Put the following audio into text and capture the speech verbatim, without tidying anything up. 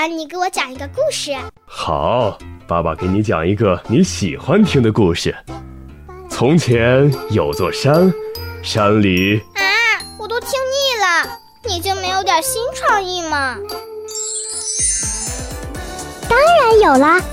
你给我讲一个故事。 好，爸爸给你讲一个你喜欢听的故事。从前有座山，山里…… 啊，我都听腻了，你就没有点新创意吗？ 当然有啦，